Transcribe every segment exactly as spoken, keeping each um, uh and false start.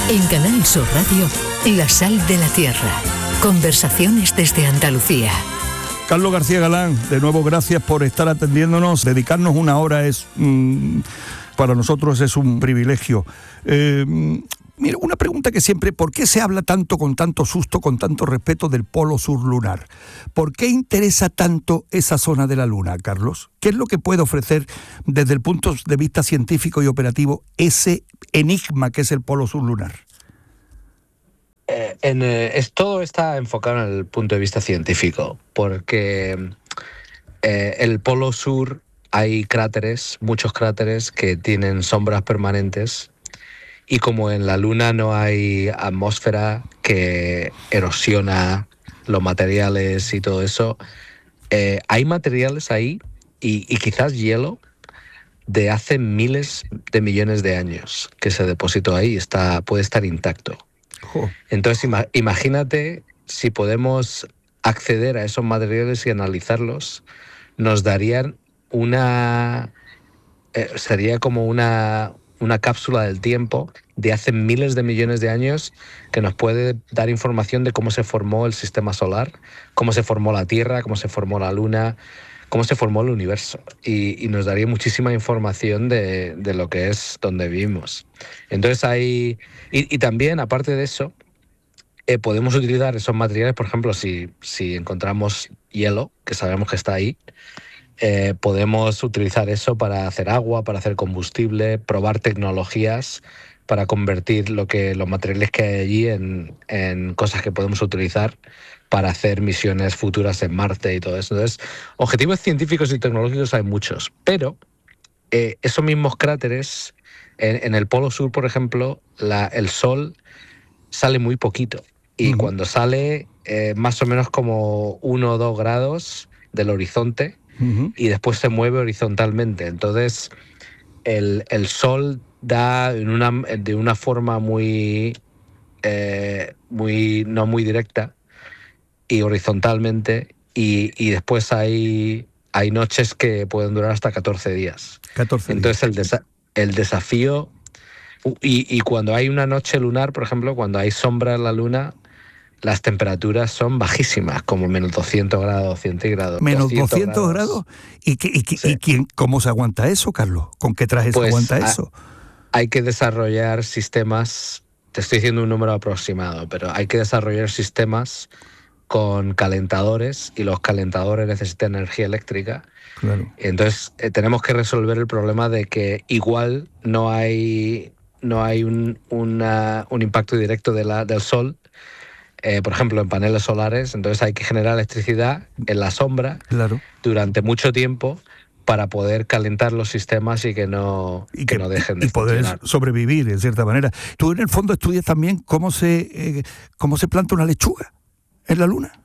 En Canal Sur Radio, La Sal de la Tierra. Conversaciones desde Andalucía. Carlos García Galán, de nuevo gracias por estar atendiéndonos. Dedicarnos una hora es, mmm, para nosotros es un privilegio. Eh, mira, una pregunta que siempre, ¿por qué se habla tanto, con tanto susto, con tanto respeto del polo sur lunar? ¿Por qué interesa tanto esa zona de la Luna, Carlos? ¿Qué es lo que puede ofrecer desde el punto de vista científico y operativo ese enigma que es el polo sur lunar? Eh, en, eh, es, todo está enfocado en el punto de vista científico, porque eh, el polo sur hay cráteres, muchos cráteres que tienen sombras permanentes, y como en la Luna no hay atmósfera que erosiona los materiales y todo eso, eh, hay materiales ahí y, y quizás hielo de hace miles de millones de años que se depositó ahí, está, puede estar intacto. Entonces ima- imagínate si podemos acceder a esos materiales y analizarlos, nos darían una... Eh, sería como una, una cápsula del tiempo de hace miles de millones de años que nos puede dar información de cómo se formó el sistema solar, cómo se formó la Tierra, cómo se formó la Luna, cómo se formó el universo. Y, y nos daría muchísima información de, de lo que es donde vivimos. Entonces hay... Y, y también, aparte de eso, eh, podemos utilizar esos materiales, por ejemplo, si, si encontramos hielo, que sabemos que está ahí, eh, podemos utilizar eso para hacer agua, para hacer combustible, probar tecnologías para convertir lo que, los materiales que hay allí en, en cosas que podemos utilizar para hacer misiones futuras en Marte y todo eso. Entonces, objetivos científicos y tecnológicos hay muchos, pero eh, esos mismos cráteres, en, en el Polo Sur, por ejemplo, la, el Sol sale muy poquito. Y uh-huh. cuando sale, eh, más o menos como uno o dos grados del horizonte, uh-huh. y después se mueve horizontalmente. Entonces, el, el Sol da en una, de una forma muy, eh, muy, no muy directa y horizontalmente, y, y después hay, hay noches que pueden durar hasta catorce días. catorce Entonces, días. El, desa- el desafío... Y, y cuando hay una noche lunar, por ejemplo, cuando hay sombra en la Luna, las temperaturas son bajísimas, como menos doscientos grados centígrados. ¿Menos doscientos grados? ¿Y, qué, y, qué, sí. ¿Y quién, cómo se aguanta eso, Carlos? ¿Con qué traje pues se aguanta a, eso? Hay que desarrollar sistemas, te estoy diciendo un número aproximado, pero hay que desarrollar sistemas con calentadores, y los calentadores necesitan energía eléctrica. Claro. Entonces eh, tenemos que resolver el problema de que igual no hay... no hay un, una, un impacto directo de la, del sol, eh, por ejemplo, en paneles solares. Entonces hay que generar electricidad en la sombra, claro, durante mucho tiempo para poder calentar los sistemas y que no, y que que, no dejen de y poder funcionar. sobrevivir, en cierta manera. Tú en el fondo estudias también cómo se, eh, cómo se planta una lechuga en la Luna.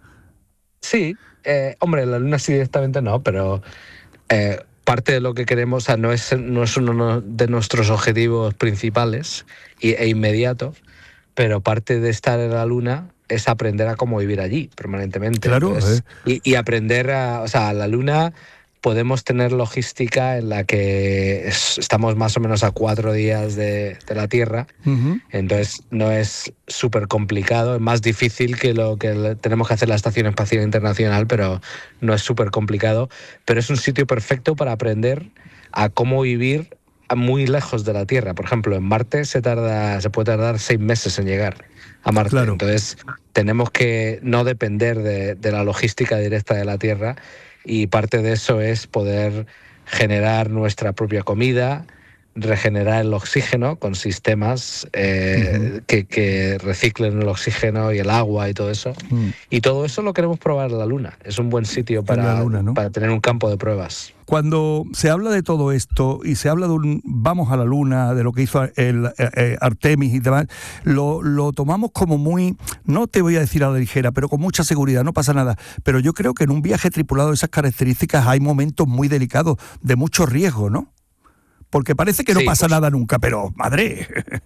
Sí, eh, hombre, en la Luna sí directamente no, pero... Eh, parte de lo que queremos, o sea, no es, no es uno de nuestros objetivos principales e inmediato, pero parte de estar en la Luna es aprender a cómo vivir allí permanentemente. Claro. Entonces, eh. y, y aprender a... O sea, la Luna podemos tener logística en la que es, estamos más o menos a cuatro días de, de la Tierra, uh-huh. entonces no es súper complicado, es más difícil que lo que tenemos que hacer la Estación Espacial Internacional, pero no es súper complicado, pero es un sitio perfecto para aprender a cómo vivir muy lejos de la Tierra. Por ejemplo, en Marte se tarda, se puede tardar seis meses en llegar a Marte, claro. Entonces tenemos que no depender de, de la logística directa de la Tierra, y parte de eso es poder generar nuestra propia comida, regenerar el oxígeno con sistemas eh, uh-huh. que, que reciclen el oxígeno y el agua y todo eso. Uh-huh. Y todo eso lo queremos probar en la Luna. Es un buen sitio para, la Luna, ¿no? para tener un campo de pruebas. Cuando se habla de todo esto y se habla de un vamos a la Luna, de lo que hizo el eh, Artemis y demás, lo, lo tomamos como muy, no te voy a decir a la ligera, pero con mucha seguridad, no pasa nada. Pero yo creo que en un viaje tripulado de esas características hay momentos muy delicados, de mucho riesgo, ¿no? Porque parece que no sí, pasa pues, nada nunca, pero madre,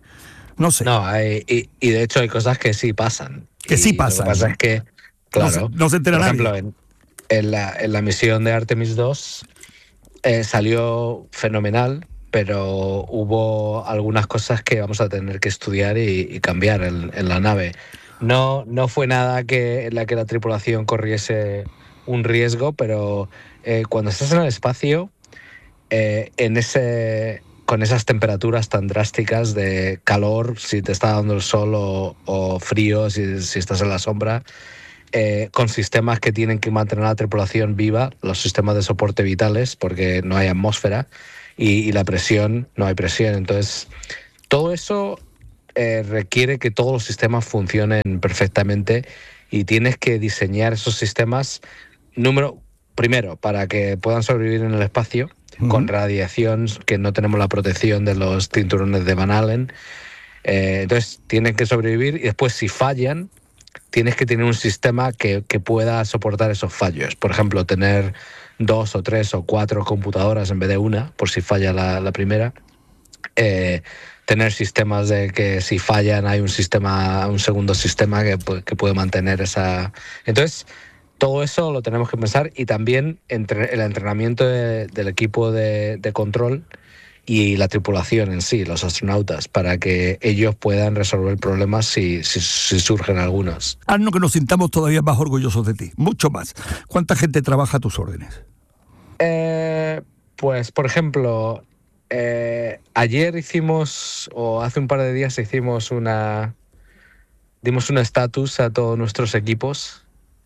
no sé. No, hay, y, y de hecho hay cosas que sí pasan. Que sí pasan. Lo que pasa ¿no? es que, claro, no se, no se entera por nadie. ejemplo, en, en, la, en la misión de Artemis dos eh, salió fenomenal, pero hubo algunas cosas que vamos a tener que estudiar y, y cambiar en, en la nave. No, no fue nada que, en la que la tripulación corriese un riesgo, pero eh, cuando estás en el espacio, eh, en ese, con esas temperaturas tan drásticas de calor, si te está dando el sol, o, o frío, si, si estás en la sombra, eh, con sistemas que tienen que mantener a la tripulación viva, los sistemas de soporte vitales, porque no hay atmósfera, y, y la presión, no hay presión. Entonces, todo eso eh, requiere que todos los sistemas funcionen perfectamente, y tienes que diseñar esos sistemas, número primero, para que puedan sobrevivir en el espacio, uh-huh, con radiación, que no tenemos la protección de los cinturones de Van Allen. Eh, entonces, tienen que sobrevivir, y después, si fallan, tienes que tener un sistema que, que pueda soportar esos fallos. Por ejemplo, tener dos o tres o cuatro computadoras en vez de una, por si falla la, la primera. Eh, tener sistemas de que si fallan hay un sistema, un segundo sistema que, que puede mantener esa... Entonces, todo eso lo tenemos que pensar, y también entre el entrenamiento de, del equipo de, de control y la tripulación en sí, los astronautas, para que ellos puedan resolver problemas si, si, si surgen algunos. Haznos que nos sintamos todavía más orgullosos de ti, mucho más. ¿Cuánta gente trabaja a tus órdenes? Eh, pues, por ejemplo, eh, ayer hicimos, o hace un par de días hicimos una... dimos un estatus a todos nuestros equipos,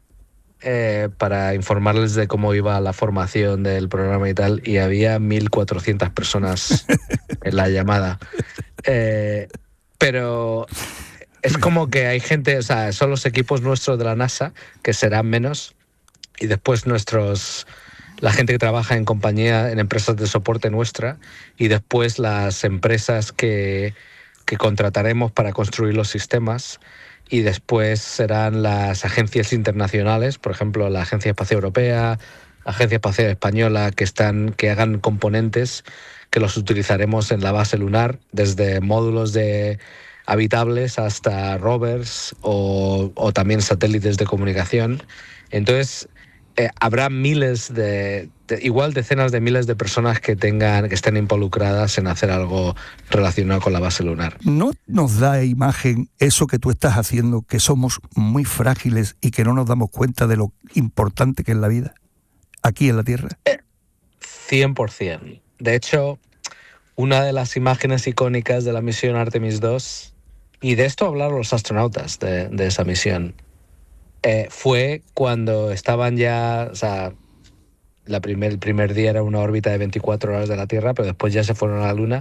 Eh, para informarles de cómo iba la formación del programa y tal, y había mil cuatrocientas personas en la llamada. Eh, pero es como que hay gente, o sea, son los equipos nuestros de la NASA, que serán menos, y después nuestros, la gente que trabaja en compañía, en empresas de soporte nuestra, y después las empresas que, que contrataremos para construir los sistemas. Y después serán las agencias internacionales, por ejemplo, la Agencia Espacial Europea, la Agencia Espacial Española, que están, que hagan componentes que los utilizaremos en la base lunar, desde módulos de habitables hasta rovers, o, o también satélites de comunicación. Entonces, eh, habrá miles de, de, igual decenas de miles de personas que tengan, que estén involucradas en hacer algo relacionado con la base lunar. ¿No nos da imagen eso que tú estás haciendo, que somos muy frágiles y que no nos damos cuenta de lo importante que es la vida aquí en la Tierra? Eh, cien por ciento. De hecho, una de las imágenes icónicas de la misión Artemis dos, y de esto hablaron los astronautas de, de esa misión, Eh, fue cuando estaban ya, o sea, la primer, el primer día era una órbita de veinticuatro horas de la Tierra, pero después ya se fueron a la Luna,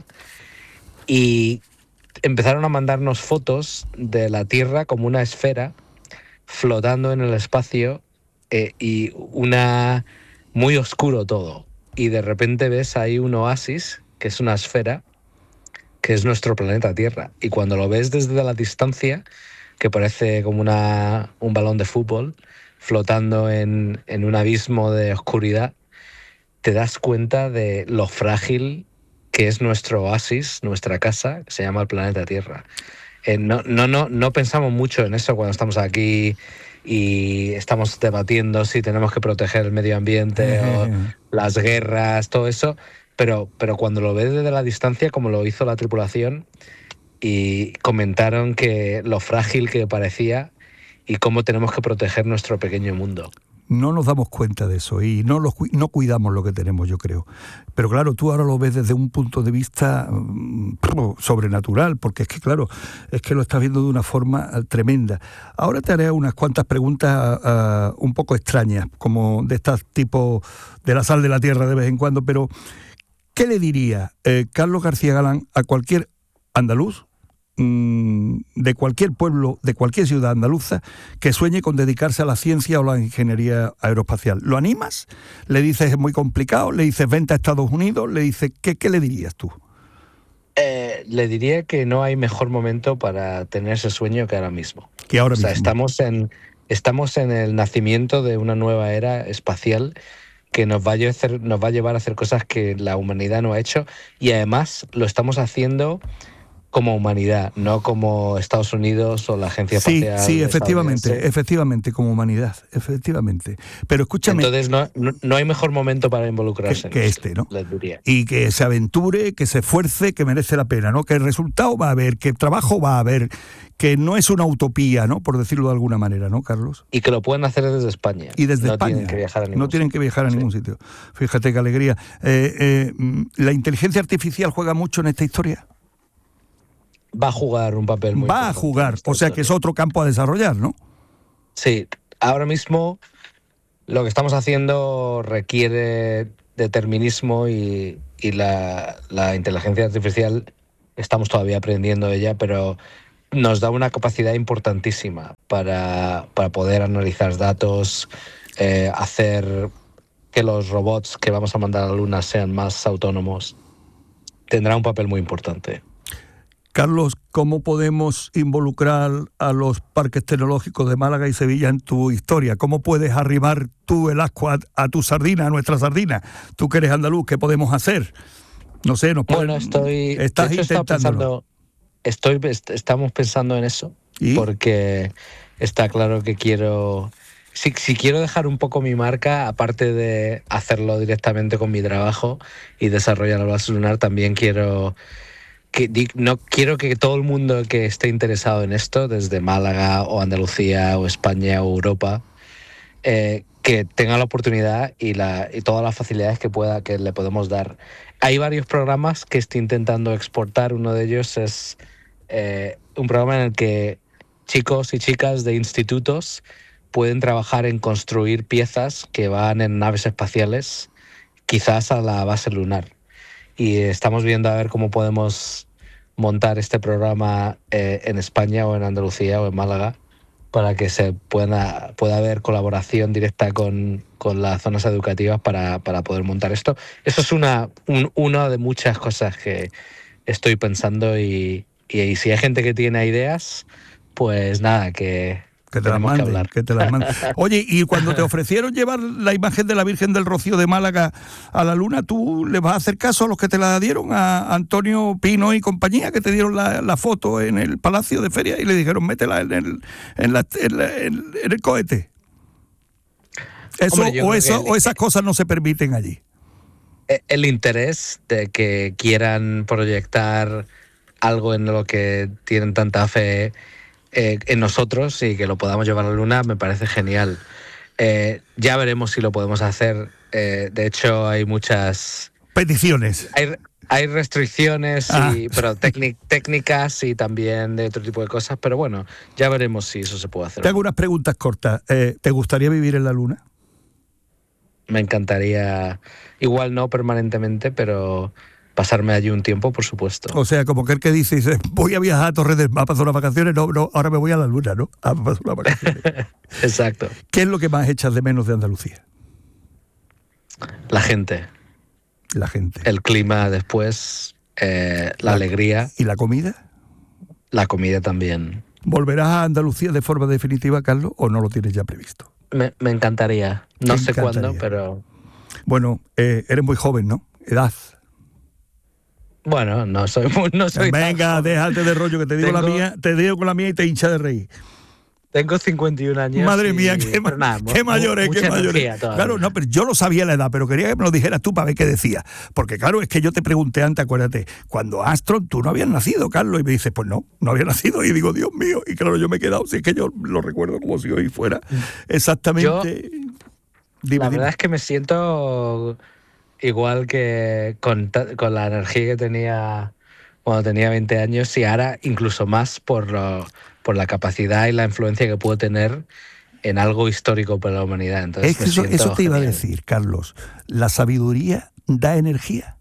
y empezaron a mandarnos fotos de la Tierra como una esfera flotando en el espacio, eh, y una muy oscuro todo, y de repente ves ahí un oasis, que es una esfera, que es nuestro planeta Tierra, y cuando lo ves desde la distancia, que parece como una, un balón de fútbol flotando en, en un abismo de oscuridad, te das cuenta de lo frágil que es nuestro oasis, nuestra casa, que se llama el planeta Tierra. Eh, no, no, no, no pensamos mucho en eso cuando estamos aquí y estamos debatiendo si tenemos que proteger el medio ambiente o las guerras, todo eso, pero, pero cuando lo ves desde la distancia, como lo hizo la tripulación, y comentaron que lo frágil que parecía y cómo tenemos que proteger nuestro pequeño mundo. No nos damos cuenta de eso y no, lo, no cuidamos lo que tenemos, yo creo. Pero claro, tú ahora lo ves desde un punto de vista um, sobrenatural, porque es que, claro, es que lo estás viendo de una forma tremenda. Ahora te haré unas cuantas preguntas uh, un poco extrañas, como de estas tipo de la sal de la tierra de vez en cuando, pero ¿qué le diría eh, Carlos García Galán a cualquier andaluz, de cualquier pueblo, de cualquier ciudad andaluza, que sueñe con dedicarse a la ciencia o la ingeniería aeroespacial? ¿Lo animas? ¿Le dices es muy complicado? ¿Le dices vente a Estados Unidos? ¿Le dices qué, qué le dirías tú? Eh, le diría que no hay mejor momento para tener ese sueño que ahora mismo. Que ahora o sea, mismo. Estamos en, estamos en el nacimiento de una nueva era espacial que nos va, a hacer, nos va a llevar a hacer cosas que la humanidad no ha hecho, y además lo estamos haciendo como humanidad, no como Estados Unidos o la Agencia Sí, Espacial. sí, efectivamente, estadounidense. efectivamente, como humanidad, efectivamente. Pero escúchame, Entonces no, no, no hay mejor momento para involucrarse que, en que esto, este, ¿no? les diría. Y que se aventure, que se esfuerce, que merece la pena, ¿no? Que el resultado va a haber, que el trabajo va a haber, que no es una utopía, ¿no? Por decirlo de alguna manera, ¿no, Carlos? Y que lo pueden hacer desde España. Y desde no España. Tienen que viajar a ningún no tienen sitio. que viajar a Sí. ningún sitio. Fíjate qué alegría. Eh, eh, ¿La inteligencia artificial juega mucho en esta historia? Va a jugar un papel muy Va a importante jugar, en esta o sea que es historia. otro campo a desarrollar, ¿no? Sí, ahora mismo lo que estamos haciendo requiere determinismo y, y la, la inteligencia artificial estamos todavía aprendiendo de ella, pero nos da una capacidad importantísima para, para poder analizar datos, eh, hacer que los robots que vamos a mandar a la Luna sean más autónomos. Tendrá un papel muy importante. Carlos, ¿cómo podemos involucrar a los parques tecnológicos de Málaga y Sevilla en tu historia? ¿Cómo puedes arrimar tú el ascua a, a tu sardina, a nuestra sardina? Tú que eres andaluz, ¿qué podemos hacer? No sé, nos Bueno, pueden- estoy... Estás de hecho, estaba intentándolo. pensando, estoy, est- estamos pensando en eso, ¿Y? porque está claro que quiero... Si, si quiero dejar un poco mi marca, aparte de hacerlo directamente con mi trabajo y desarrollar la base lunar, también quiero... Que, di- no quiero que todo el mundo que esté interesado en esto, desde Málaga o Andalucía o España o Europa, eh, que tenga la oportunidad y, la, y todas las facilidades que pueda que le podemos dar. Hay varios programas que estoy intentando exportar. Uno de ellos es eh, un programa en el que chicos y chicas de institutos pueden trabajar en construir piezas que van en naves espaciales, quizás a la base lunar. Y estamos viendo a ver cómo podemos montar este programa eh, en España o en Andalucía o en Málaga para que se pueda, pueda haber colaboración directa con, con las zonas educativas para, para poder montar esto. Eso es una, un, una de muchas cosas que estoy pensando y, y, y si hay gente que tiene ideas, pues nada, que... Que te las tenemos que manden, hablar. que te las manden. Oye, y cuando te ofrecieron llevar la imagen de la Virgen del Rocío de Málaga a la Luna, ¿tú le vas a hacer caso a los que te la dieron, a Antonio Pino y compañía, que te dieron la, la foto en el Palacio de Feria y le dijeron, métela en el, en la- en la- en- en el cohete? Eso, Hombre, yo o, creo eso, que el- o esas cosas no se permiten allí. El interés de que quieran proyectar algo en lo que tienen tanta fe eh, en nosotros y que lo podamos llevar a la Luna me parece genial. Eh, ya veremos si lo podemos hacer. Eh, de hecho, hay muchas... Peticiones. Hay, hay restricciones, Ah. y, pero técnic- técnicas y también de otro tipo de cosas. Pero bueno, ya veremos si eso se puede hacer. Te hago unas preguntas cortas. Eh, ¿Te gustaría vivir en la Luna? Me encantaría, igual no permanentemente, pero pasarme allí un tiempo, por supuesto. O sea, como aquel que dice, dice, voy a viajar a Torres del Mar para hacer unas vacaciones, no, no, ahora me voy a la Luna, ¿no? A pasar unas vacaciones. Exacto. ¿Qué es lo que más echas de menos de Andalucía? La gente, La gente. el clima después, eh, la, La- alegría, ¿Y la comida? la comida también. ¿Volverás a Andalucía de forma definitiva, Carlos, o no lo tienes ya previsto? Me, me encantaría. No Te sé encantaría. cuándo, pero Bueno, eh, eres muy joven, ¿no? Edad. bueno, no soy muy- no soy tan Venga, joven. déjate de rollo, que te digo la Tengo- mía, te digo con la mía y te hincha de reír. Tengo cincuenta y un años. Madre y- mía, qué, ma- pero nada, qué mu- mayores, mucha qué mayores. energía todavía. Claro, no, pero yo lo sabía la edad, pero quería que me lo dijeras tú para ver qué decías. Porque claro, es que yo te pregunté antes, acuérdate, cuando Astron, tú no habías nacido, Carlos, y me dices, pues no, no había nacido, y digo, Dios mío, y claro, yo me he quedado, si es que yo lo recuerdo como si hoy fuera exactamente... Dime, La dime. verdad es que me siento igual que con, ta- con la energía que tenía cuando tenía veinte años y ahora incluso más por, lo- por la capacidad y la influencia que puedo tener en algo histórico para la humanidad. Entonces Es que me eso, siento eso te iba a genial. decir, Carlos. La sabiduría da energía.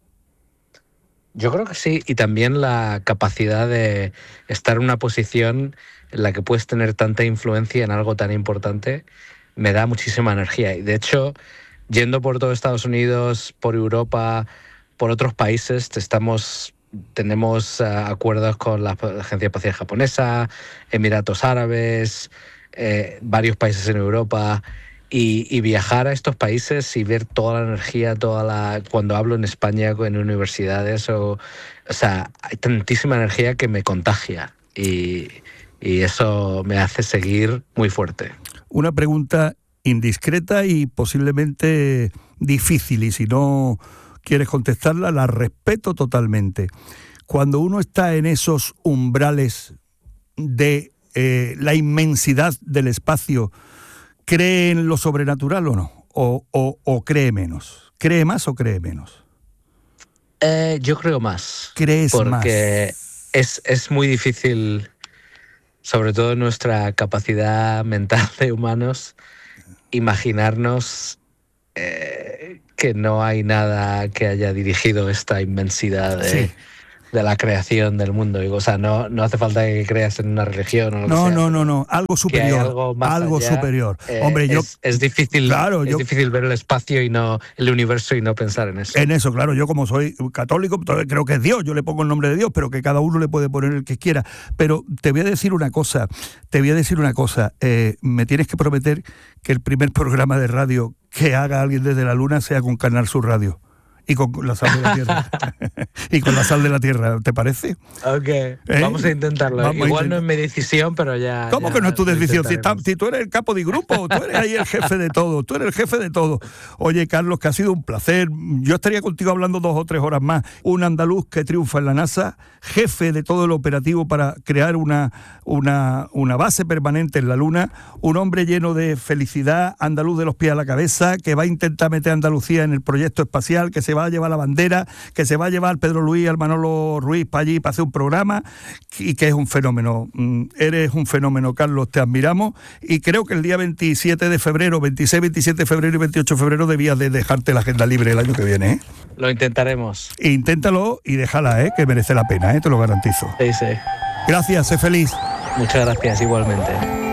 Yo creo que sí, y también la capacidad de estar en una posición en la que puedes tener tanta influencia en algo tan importante me da muchísima energía. Y de hecho, yendo por todo Estados Unidos, por Europa, por otros países, te estamos, tenemos uh, acuerdos con la Agencia Espacial Japonesa, Emiratos Árabes, eh, varios países en Europa, Y, y viajar a estos países y ver toda la energía, toda la cuando hablo en España, en universidades, o, o sea, hay tantísima energía que me contagia y, y eso me hace seguir muy fuerte. Una pregunta indiscreta y posiblemente difícil, y si no quieres contestarla, la respeto totalmente. Cuando uno está en esos umbrales de eh, la inmensidad del espacio, ¿cree en lo sobrenatural o no? ¿O, o, o cree menos? ¿Cree más o cree menos? Eh, yo creo más. ¿Crees porque más? Porque es, es muy difícil, sobre todo nuestra capacidad mental de humanos, imaginarnos eh, que no hay nada que haya dirigido esta inmensidad de... Sí. de la creación del mundo. O sea, no, no hace falta que creas en una religión o lo no, que sea. No, no, no, algo superior. Algo, más algo allá, superior. Eh, Hombre, yo... Es, es, difícil, claro, es yo, difícil ver el espacio y no el universo y no pensar en eso. En eso, claro. Yo como soy católico, creo que es Dios. Yo le pongo el nombre de Dios, pero que cada uno le puede poner el que quiera. Pero te voy a decir una cosa. Te voy a decir una cosa. Eh, me tienes que prometer que el primer programa de radio que haga alguien desde la Luna sea con Canal Sur Radio. Y con la sal de la tierra. y con la sal de la tierra, ¿te parece? Ok, ¿Eh? Vamos a intentarlo. Vamos Igual a intentar. No es mi decisión, pero ya... ¿Cómo ya que no es tu decisión? Si, está, si tú eres el capo de grupo, tú eres ahí el jefe de todo, tú eres el jefe de todo. Oye, Carlos, que ha sido un placer. Yo estaría contigo hablando dos o tres horas más. Un andaluz que triunfa en la NASA, jefe de todo el operativo para crear una, una, una base permanente en la Luna, un hombre lleno de felicidad, andaluz de los pies a la cabeza, que va a intentar meter a Andalucía en el proyecto espacial, que se va a llevar la bandera, que se va a llevar Pedro Luis, al Manolo Ruiz para allí para hacer un programa, y que es un fenómeno. Eres un fenómeno, Carlos, te admiramos, y creo que el día veintisiete de febrero, veintiséis, veintisiete de febrero y veintiocho de febrero debías de dejarte la agenda libre el año que viene, ¿eh? Lo intentaremos. Inténtalo y déjala, ¿eh? Que merece la pena, ¿eh? Te lo garantizo. Sí, sí. Gracias, sé feliz. Muchas gracias, igualmente.